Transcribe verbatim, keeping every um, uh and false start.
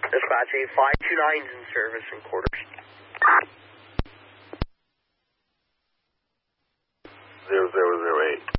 Dispatch eight five two nine is in service in quarters. Zero zero zero eight.